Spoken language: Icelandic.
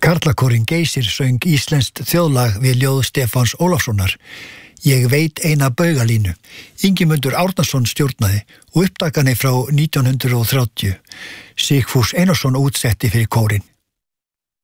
Karlakórinn Geysir söng íslenskt þjóðlag við ljóð Stefáns Ólafssonar. Ég veit eina baugalínu. Ingimundur Árnason stjórnaði og upptakan er frá 1930. Sigfús Einarsson útsetti fyrir kórinn.